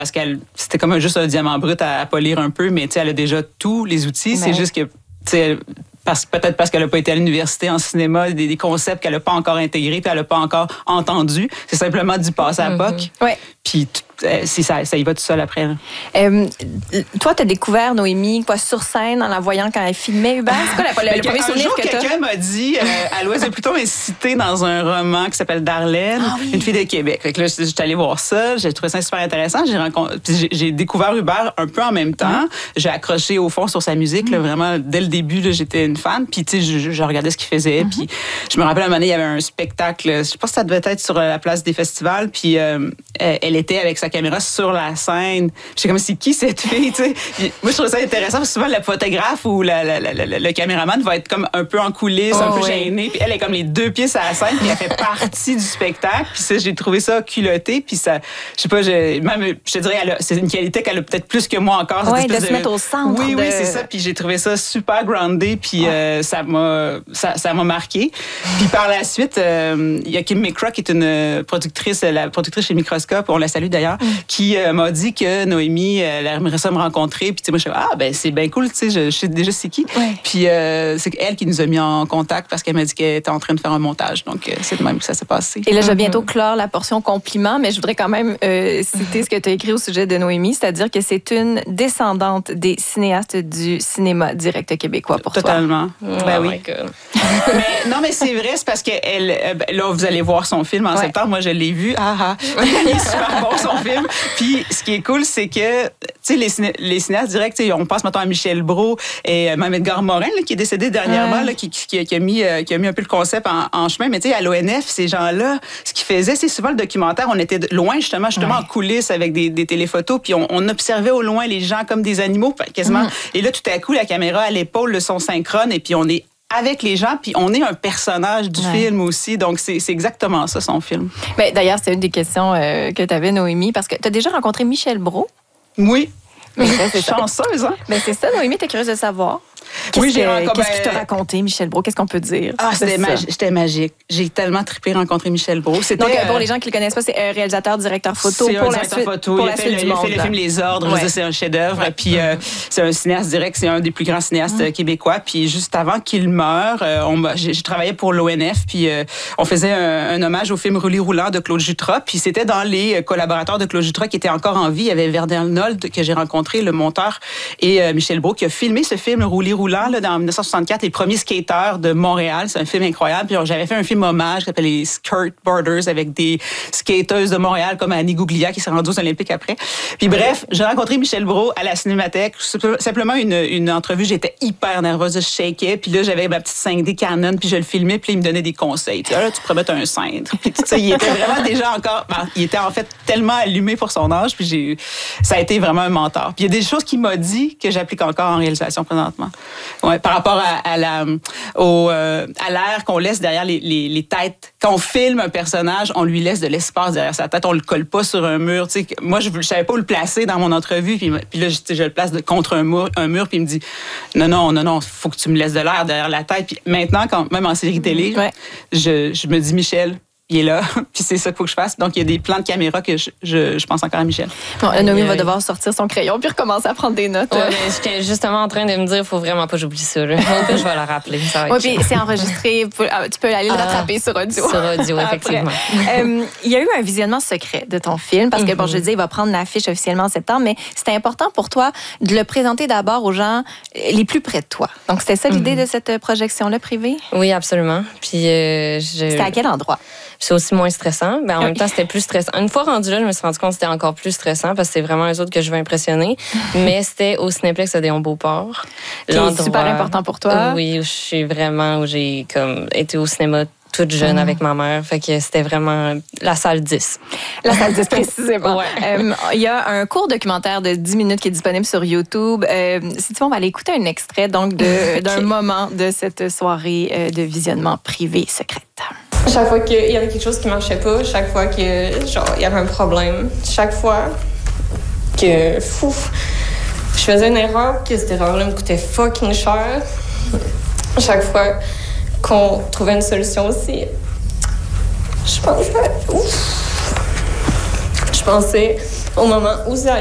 parce qu'elle c'était comme juste un diamant brut à polir un peu, mais tu sais, elle a déjà tous les outils. C'est juste que, tu sais, peut-être parce qu'elle n'a pas été à l'université en cinéma, des concepts qu'elle n'a pas encore intégrés, puis elle n'a pas encore entendu. C'est simplement du passer à POC. Ouais. Puis ça y va tout seul après. Toi, tu as découvert Noémie sur scène en la voyant quand elle filmait Hubert. C'est quoi le premier souvenir que tu as? Quelqu'un m'a dit, Aloïse a plutôt incité dans un roman qui s'appelle Darlene, une fille de Québec. Fait que là, je suis allée voir ça, j'ai trouvé ça super intéressant. J'ai découvert Hubert un peu en même temps. J'ai accroché au fond sur sa musique, là, vraiment, dès le début, là, j'étais une fan. Puis, tu sais, je regardais ce qu'il faisait. Puis, je me rappelle, à un moment donné, il y avait un spectacle, je pense que ça devait être sur la place des festivals. Puis, elle était avec sa caméra sur la scène. J'étais comme, c'est qui cette fille, tu sais? Moi, je trouve ça intéressant parce que souvent, le photographe ou le caméraman va être comme un peu en coulisses, un peu gêné. Puis elle est comme les deux pieds sur la scène, puis elle fait partie du spectacle. Puis ça, j'ai trouvé ça culotté. Puis ça, je sais pas, même, je te dirais, c'est une qualité qu'elle a peut-être plus que moi encore. Oui, de se mettre au centre. Oui, c'est ça. Puis j'ai trouvé ça super groundé. Puis ça m'a marqué. Puis par la suite, il y a Kim McCraw, qui est la productrice chez Microscope, on la salue d'ailleurs, qui m'a dit que Noémie, elle aimerait ça me rencontrer. Puis, tu sais, moi, je suis ben c'est bien cool, tu sais, je sais déjà c'est qui. Ouais. Puis, c'est elle qui nous a mis en contact parce qu'elle m'a dit qu'elle était en train de faire un montage. Donc, c'est de même que ça s'est passé. Et là, je vais bientôt clore la portion compliment, mais je voudrais quand même citer ce que tu as écrit au sujet de Noémie, c'est-à-dire que c'est une descendante des cinéastes du cinéma direct québécois pour Totalement. toi. Ben oui. Mais c'est vrai, c'est parce que là, vous allez voir son film en septembre. Moi, je l'ai vu. Il est super bon, son film. Puis, ce qui est cool, c'est que, tu sais, les cinéastes directs, on pense maintenant à Michel Brault et même Edgar Morin, là, qui est décédé dernièrement, là, qui a mis un peu le concept en chemin. Mais tu sais, à l'ONF, ces gens-là, ce qu'ils faisaient, c'est souvent le documentaire. On était loin, justement en coulisses avec des téléphotos, puis on observait au loin les gens comme des animaux, quasiment. Et là, tout à coup, la caméra à l'épaule, le son synchrone, et puis on est avec les gens, puis on est un personnage du film aussi. Donc, c'est exactement ça, son film. Mais d'ailleurs, c'est une des questions que tu avais, Noémie, parce que tu as déjà rencontré Michel Brault. Oui. Mais c'est chanceuse, hein? Mais c'est ça, Noémie, t'es curieuse de savoir. Qu'est-ce qu'il t'a raconté, Michel Brault? Qu'est-ce qu'on peut dire? C'était magique. J'ai tellement trippé rencontrer Michel Brault. Donc, pour les gens qui le connaissent pas, c'est un réalisateur, directeur photo. C'est un directeur photo. Il a fait le film Les Ordres. Je veux dire, c'est un chef-d'œuvre. Puis, c'est un cinéaste direct. C'est un des plus grands cinéastes québécois. Puis, juste avant qu'il meure, j'ai travaillé pour l'ONF. Puis, on faisait un hommage au film Roulis roulant de Claude Jutras. Puis, c'était dans les collaborateurs de Claude Jutras qui étaient encore en vie. Il y avait Verdun Arnold que j'ai rencontré, le monteur, et Michel Brault qui a filmé ce film Roulis roulant là, dans 1964, les premiers skateurs de Montréal. C'est un film incroyable. Puis j'avais fait un film hommage qui s'appelle les Skateboarders avec des skateuses de Montréal comme Annie Gouglia qui s'est rendue aux Olympiques après. Puis bref, j'ai rencontré Michel Brault à la Cinémathèque. Simplement une entrevue. J'étais hyper nerveuse, je shakeais. Puis là, j'avais ma petite 5D Canon, puis je le filmais, puis il me donnait des conseils. Tu sais, là, tu pourrais mettre un cintre. Puis tu sais, il était vraiment déjà encore... il était en fait tellement allumé pour son âge, puis ça a été vraiment un mentor. Puis il y a des choses qu'il m'a dit que j'applique encore en réalisation présentement. Ouais, par rapport à l'air qu'on laisse derrière les têtes. Quand on filme un personnage, on lui laisse de l'espace derrière sa tête. On le colle pas sur un mur. Tu sais, moi, je savais pas où le placer dans mon entrevue. Puis là, je le place contre un mur. Puis il me dit non, faut que tu me laisses de l'air derrière la tête. Puis maintenant, même en série télé, je me dis Michel. Il est là, puis c'est ça qu'il faut que je fasse. Donc, il y a des plans de caméra que je pense encore à Michel. Bon, Noémie va devoir sortir son crayon puis recommencer à prendre des notes. Ouais, mais j'étais justement en train de me dire, il faut vraiment pas que j'oublie ça. Là. Je vais la rappeler. Oui, puis c'est enregistré. Tu peux aller le rattraper sur audio. Sur audio, effectivement. Il y a eu un visionnement secret de ton film, parce que, je disais, il va prendre l'affiche officiellement en septembre, mais c'était important pour toi de le présenter d'abord aux gens les plus près de toi. Donc, c'était ça l'idée de cette projection-là privée? Oui, absolument. Puis, c'était à quel endroit? C'est aussi moins stressant. Mais en même temps, c'était plus stressant. Une fois rendu là, je me suis rendu compte que c'était encore plus stressant parce que c'est vraiment eux autres que je veux impressionner. Mais c'était au Cinéplex Odéon-Beauport. C'est super important pour toi. Oui, où j'ai comme été au cinéma toute jeune avec ma mère. Fait que c'était vraiment la salle 10. La salle 10, précisément. Il y a un court documentaire de 10 minutes qui est disponible sur YouTube. Si tu veux, on va aller écouter un extrait donc d'un moment de cette soirée de visionnement privé secrète. Chaque fois qu'il y avait quelque chose qui marchait pas, chaque fois que il y avait un problème, chaque fois que je faisais une erreur, que cette erreur-là me coûtait fucking cher, chaque fois qu'on trouvait une solution aussi, je pensais au moment où ça